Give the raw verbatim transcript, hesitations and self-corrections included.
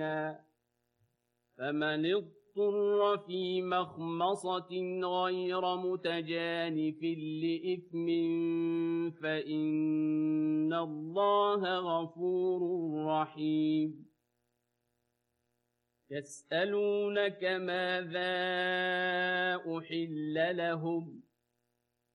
سبيلا فمن اضطر في مخمصة غير متجانف لإثم فإن الله غفور رحيم يسألونك ماذا أحل لهم